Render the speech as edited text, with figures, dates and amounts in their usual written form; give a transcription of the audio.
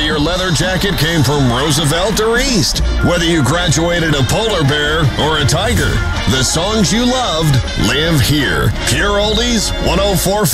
your leather jacket came from Roosevelt or East, whether you graduated a polar bear or a tiger, the songs you loved live here. Pure Oldies 104.5.